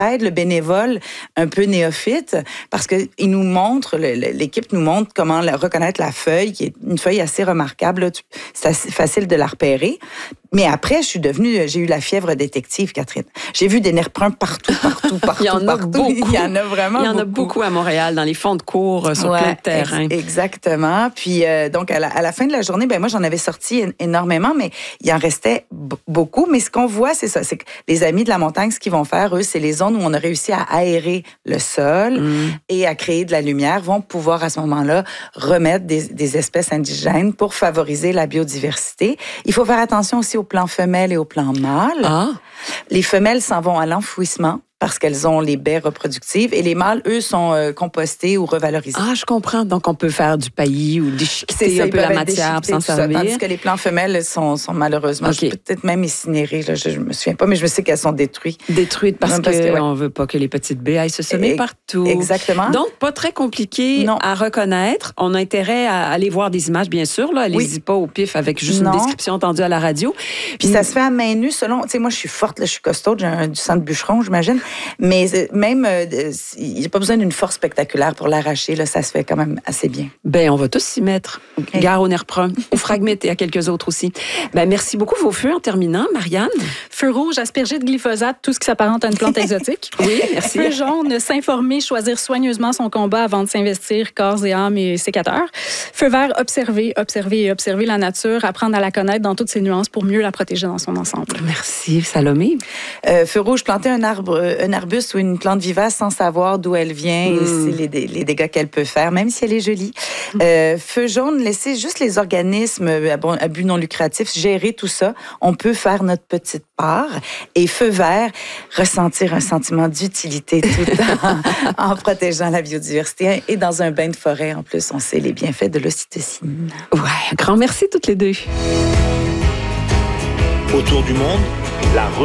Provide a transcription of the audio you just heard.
aide le bénévole un peu néophyte parce qu'il nous montre, l'équipe nous montre comment reconnaître la feuille, qui est une feuille assez remarquable. C'est assez facile de la repérer. Mais après, j'ai eu la fièvre détective, Catherine. J'ai vu des nerfs bruns partout. Il y en a beaucoup. Il y en a vraiment beaucoup. Il y en a beaucoup à Montréal, dans les fonds de cours, sur plein de terrains. Exactement. Puis, donc, à la fin de la journée, moi, j'en avais sorti énormément, mais il en restait beaucoup. Mais ce qu'on voit, c'est ça. C'est que les Amis de la montagne, ce qu'ils vont faire, eux, c'est les zones où on a réussi à aérer le sol et à créer de la lumière, vont pouvoir, à ce moment-là, remettre des espèces indigènes pour favoriser la biodiversité. Il faut faire attention aussi au plan femelle et au plan mâle. Ah. Les femelles s'en vont à l'enfouissement parce qu'elles ont les baies reproductives et les mâles, eux, sont compostés ou revalorisés. Ah, je comprends. Donc, on peut faire du paillis ou déchiqueter un peu la matière pour s'en servir. Tandis que les plants femelles sont malheureusement, peut-être même incinérées. Là, je me souviens pas, mais je sais qu'elles sont détruites. Détruites parce qu'on veut pas que les petites baies aillent se semer partout. Exactement. Donc, pas très compliqué à reconnaître. On a intérêt à aller voir des images, bien sûr. Là. Allez-y pas au pif avec juste une description entendue à la radio. Puis ça se fait à main nue selon... Tu sais, moi, je suis forte, là, je suis costaud, j'ai du sang de bûcheron, j'imagine. Mais même, il n'y a pas besoin d'une force spectaculaire pour l'arracher. Là, ça se fait quand même assez bien. Ben, on va tous s'y mettre. Gare au nerf brun, au fragmite et à quelques autres aussi. Ben, merci beaucoup. Vos feux en terminant, Marianne. Feu rouge, asperger de glyphosate, tout ce qui s'apparente à une plante exotique. Oui, merci. Feu jaune, s'informer, choisir soigneusement son combat avant de s'investir, corps et âme et sécateur. Feu vert, observer la nature, apprendre à la connaître dans toutes ses nuances pour mieux la protéger dans son ensemble. Merci, Salomé. Feu rouge, planter un arbuste ou une plante vivace sans savoir d'où elle vient et les dégâts qu'elle peut faire, même si elle est jolie. Feu jaune, laisser juste les organismes à but non lucratif gérer tout ça. On peut faire notre petite part. Et feu vert, ressentir un sentiment d'utilité tout en protégeant la biodiversité. Et dans un bain de forêt, en plus, on sait les bienfaits de l'ocytocine. Ouais, grand merci toutes les deux. Autour du monde, la